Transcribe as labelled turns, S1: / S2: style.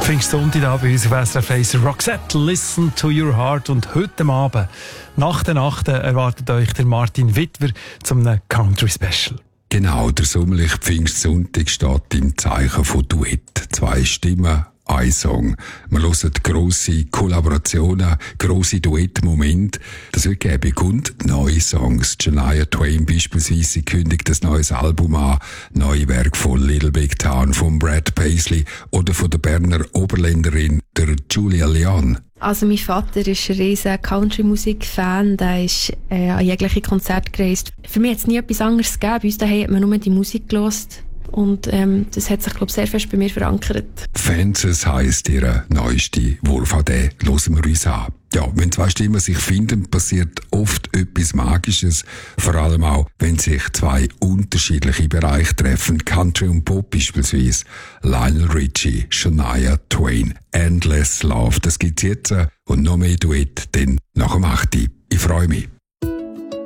S1: Pfingstsonntag da bei uns auf SRF 1 Roxette, Listen to Your Heart. Und heute Abend, nach der Nacht, erwartet euch der Martin Wittwer zum Country Special.
S2: Genau, der sommerliche Pfingstsonntag steht im Zeichen von Duett. 2 Stimmen, ein Song. Wir hören grosse Kollaborationen, grosse Duettmomente. Das wird gäbig. Und neue Songs. Shania Twain beispielsweise, sie kündigt ein neues Album an. Neue Werke von Little Big Town, von Brad Paisley oder von der Berner Oberländerin, der Julia Leon.
S3: Also mein Vater ist ein riesen Country-Musik-Fan, der ist an jegliche Konzerte gereist. Für mich hat es nie etwas anderes gegeben. Bei uns daheim hat man nur die Musik gehört. Und das hat sich, glaube ich, sehr fest bei mir verankert.
S2: Fences heisst ihre neueste, wohl von der hören wir uns an. Ja, wenn 2 Stimmen sich finden, passiert oft etwas Magisches. Vor allem auch, wenn sich 2 unterschiedliche Bereiche treffen. Country und Pop beispielsweise. Lionel Richie, Shania Twain, Endless Love. Das gibt's jetzt und noch mehr Duett, denn nach dem 8. Ich freue mich.